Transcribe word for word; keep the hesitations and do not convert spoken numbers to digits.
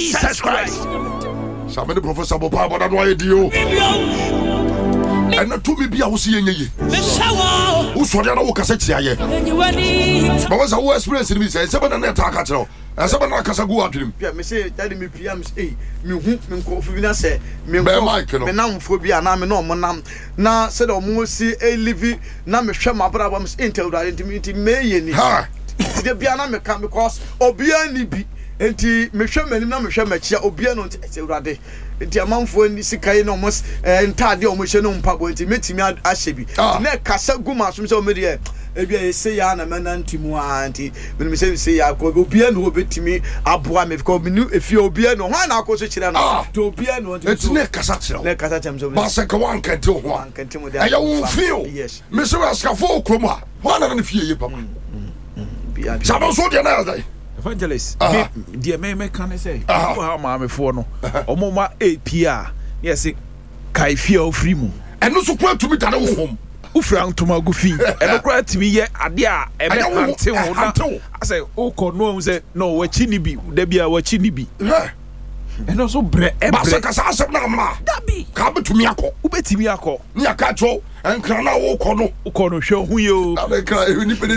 Jesus Christ. Somebody Professor Bopa, but I know I do. And not to me be a was seeing ye. Who saw the other cassette here? But was a worse experience in me, said seven and attack at all. And seven like us go up to him. Yeah, me say, Daddy, me P M say, me whoop, me coffee, me say, me Michael, me nam phobia, na me no monam. Na said or mo see a living, na me share my problems intel that intimate me. Ha! The piano me come because Obia ni bi. Enti me hwe mani na me hwe machia obia no ntse urade enti amanfo ni sikai no mos entade o mo hwe no mpabo enti metimi ahye bi na kasa guma so me se o me de ebia ese ya na menantimu anti me se se ya ko obia no obetimi aboa me ko me nu efi obia no ho na akoso kire no to obia no enti ne kasa kire ne kasa kire so ba se ka wan kan te ho wan kan te mo de ayo wo feel me se aska fo kroma ho na na fie ye papa Sabo so de na dai Evangelist, dear may me can say, how mammy for no, or mama A P R, yes, Kaifio Freemu, and also quite to me that home, who frown to my goofy, and cried to me yet, Adia, and I say, oh, no, say, no, what chini be, Debia, what chini be, and also bread, and Dabby, come to Miako, Ubeti Miako, Niakato, and Krana Okono, Okono, show who you